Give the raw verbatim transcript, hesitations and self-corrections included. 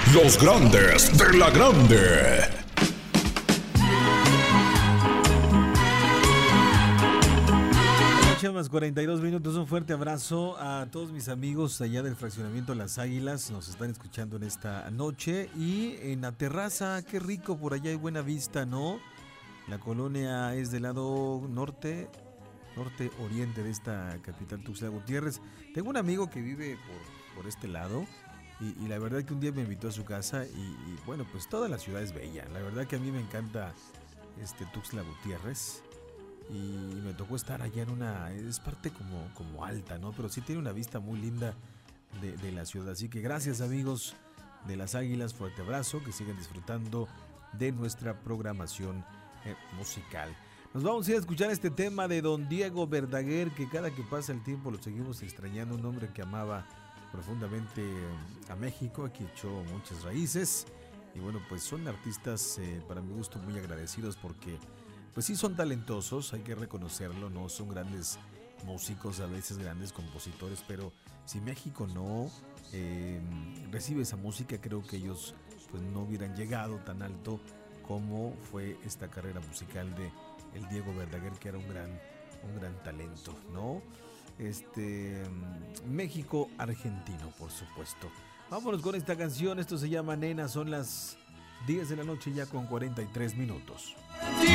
Los grandes de la grande. Más cuarenta y dos minutos, un fuerte abrazo a todos mis amigos allá del fraccionamiento Las Águilas, nos están escuchando en esta noche y en la terraza, qué rico, por allá hay buena vista, ¿no? La colonia es del lado norte, norte oriente de esta capital Tuxtla Gutiérrez. Tengo un amigo que vive por, por este lado y, y la verdad que un día me invitó a su casa y, y bueno, pues toda la ciudad es bella, la verdad que a mí me encanta este Tuxtla Gutiérrez. Y me tocó estar allá en una, es parte como, como alta, ¿no? Pero sí tiene una vista muy linda de, de la ciudad. Así que gracias, amigos de Las Águilas, fuerte abrazo, que sigan disfrutando de nuestra programación eh, musical. Nos vamos a ir a escuchar este tema de don Diego Verdaguer, que cada que pasa el tiempo lo seguimos extrañando, un hombre que amaba profundamente a México, aquí echó muchas raíces. Y bueno, pues son artistas eh, para mi gusto muy agradecidos porque pues sí son talentosos, hay que reconocerlo, no son grandes músicos, a veces grandes compositores, pero si México no eh, recibe esa música, creo que ellos pues no hubieran llegado tan alto como fue esta carrera musical de el Diego Verdaguer, que era un gran, un gran talento, ¿no? Este México argentino, por supuesto. Vámonos con esta canción, esto se llama Nena, son las diez de la noche ya con cuarenta y tres minutos.